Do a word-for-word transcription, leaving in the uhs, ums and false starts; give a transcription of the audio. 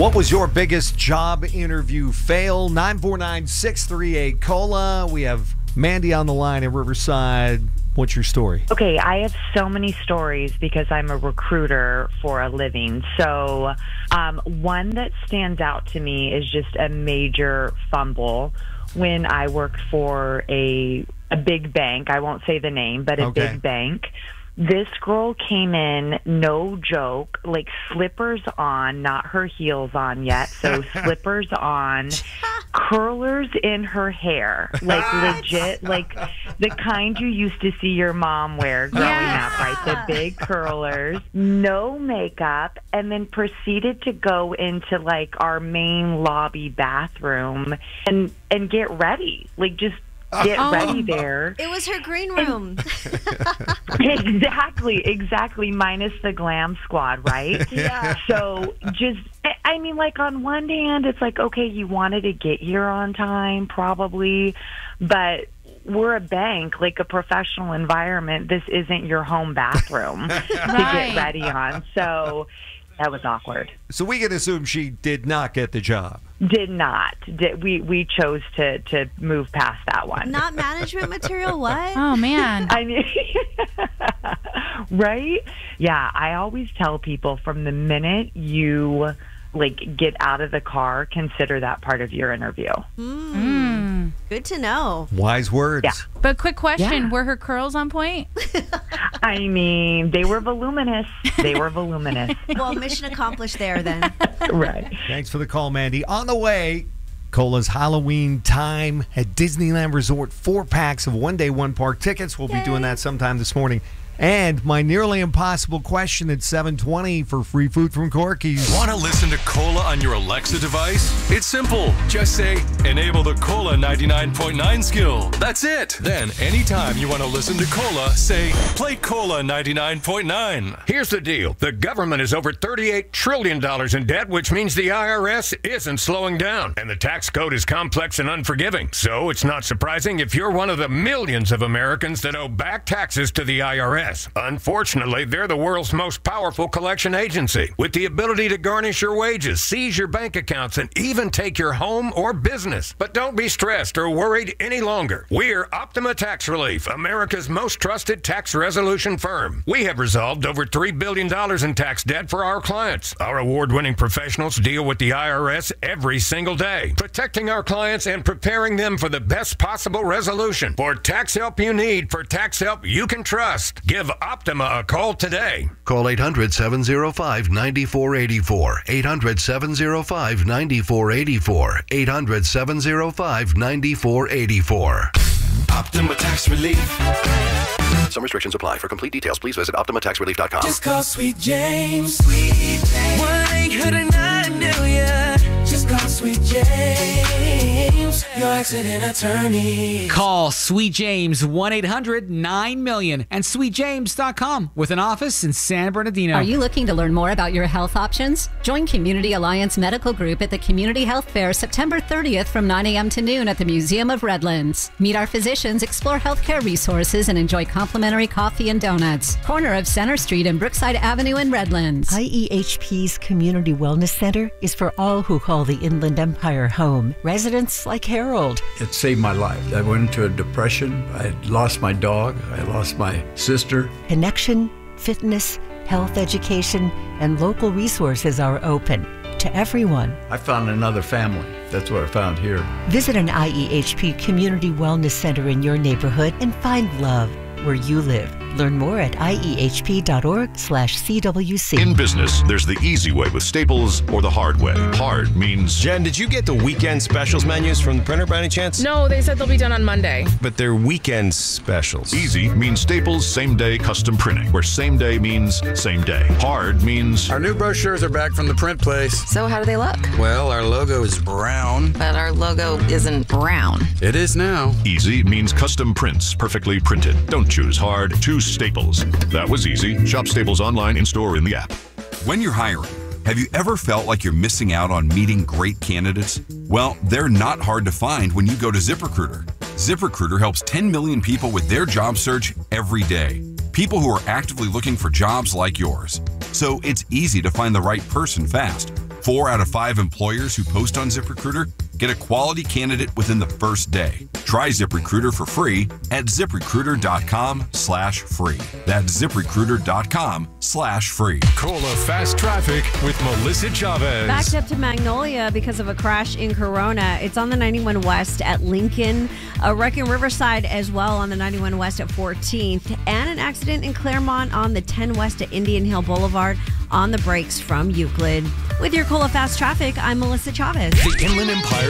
What was your biggest job interview fail? nine four nine, six three eight, COLA. We have Mandy on the line in Riverside. What's your story? Okay, I have so many stories because I'm a recruiter for a living. So um, one that stands out to me is just a major fumble when I worked for a, a big bank. I won't say the name, but a Okay. big bank. This girl came in, no joke, like slippers on, not her heels on yet, so slippers on, curlers in her hair, like legit, like the kind you used to see your mom wear growing Yeah. up, right? The big curlers, no makeup, and then proceeded to go into like our main lobby bathroom and and get ready, like just get Oh. ready there. It was her green room. Exactly, exactly, minus the glam squad, right? Yeah. So just, I- I mean, like on one hand, it's like, okay, you wanted to get here on time, probably, but we're a bank, like a professional environment. This isn't your home bathroom to Right. get ready on. So that was awkward. So we can assume she did not get the job. Did not. Did, we, we chose to, to move past that one. Not management material, what? Oh, man. I mean, right? Yeah, I always tell people from the minute you like get out of the car, consider that part of your interview. Mm. Good to know. Wise words. Yeah. But quick question, Yeah. were her curls on point? I mean, they were voluminous. They were voluminous. Well, mission accomplished there then. Right. Thanks for the call, Mandy. On the way, COLA's Halloween time at Disneyland Resort. Four packs of one-day, one-park tickets. We'll be doing that sometime this morning. And my nearly impossible question at seven twenty for free food from Corky's. Want to listen to COLA on your Alexa device? It's simple. Just say, enable the COLA ninety-nine point nine skill. That's it. Then, anytime you want to listen to COLA, say, play COLA ninety-nine point nine. Here's the deal. The government is over thirty-eight trillion dollars in debt, which means the I R S isn't slowing down. And the tax code is complex and unforgiving. So it's not surprising if you're one of the millions of Americans that owe back taxes to the I R S. Unfortunately, they're the world's most powerful collection agency, with the ability to garnish your wages, seize your bank accounts, and even take your home or business. But don't be stressed or worried any longer. We're Optima Tax Relief, America's most trusted tax resolution firm. We have resolved over three billion dollars in tax debt for our clients. Our award-winning professionals deal with the I R S every single day, protecting our clients and preparing them for the best possible resolution. For tax help you need, for tax help you can trust, give Optima a call today. Call eight hundred, seven oh five, nine four eight four. eight hundred, seven oh five, nine four eight four. eight hundred, seven oh five, nine four eight four. Optima Tax Relief. Some restrictions apply. For complete details, please visit optima tax relief dot com. Just call Sweet James. Sweet James. one eight hundred nine million. Just call Sweet James. Your accident attorney. Call Sweet James one eight hundred nine million and sweet james dot com with an office in San Bernardino. Are you looking to learn more about your health options? Join Community Alliance Medical Group at the Community Health Fair September thirtieth from nine a.m. to noon at the Museum of Redlands. Meet our physicians, explore healthcare resources, and enjoy complimentary coffee and donuts. Corner of Center Street and Brookside Avenue in Redlands. I E H P's Community Wellness Center is for all who call the Inland Empire home. Residents like Harold. It saved my life. I went into a depression. I had lost my dog. I lost my sister. Connection, fitness, health education, and local resources are open to everyone. I found another family. That's what I found here. Visit an I E H P Community Wellness Center in your neighborhood and find love where you live. Learn more at I E H P dot org slash C W C. In business, there's the easy way with Staples or the hard way. Hard means... Jen, did you get the weekend specials menus from the printer by any chance? No, they said they'll be done on Monday. But they're weekend specials. Easy means Staples same-day custom printing, where same day means same day. Hard means... Our new brochures are back from the print place. So how do they look? Well, our logo is brown. But our logo isn't brown. It is now. Easy means custom prints, perfectly printed. Don't choose hard, choose Staples. That was easy. Shop Staples online, in-store, in the app. When you're hiring, have you ever felt like you're missing out on meeting great candidates? Well, they're not hard to find when you go to ZipRecruiter. ZipRecruiter helps ten million people with their job search every day. People who are actively looking for jobs like yours. So it's easy to find the right person fast. Four out of five employers who post on ZipRecruiter get a quality candidate within the first day. Try ZipRecruiter for free at ZipRecruiter.com slash free. That's ZipRecruiter.com slash free. Cola Fast Traffic with Melissa Chavez. Backed up to Magnolia because of a crash in Corona. It's on the ninety-one West at Lincoln. A wreck in Riverside as well on the ninety-one West at fourteenth. And an accident in Claremont on the ten West at Indian Hill Boulevard on the brakes from Euclid. With your Cola Fast Traffic, I'm Melissa Chavez. The Inland Empire